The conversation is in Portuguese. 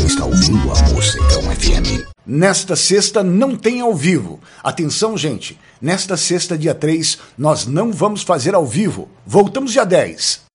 está ouvindo a Mocegão FM. Nesta sexta não tem ao vivo. Atenção, gente. Nesta sexta, dia 3, nós não vamos fazer ao vivo. Voltamos dia 10.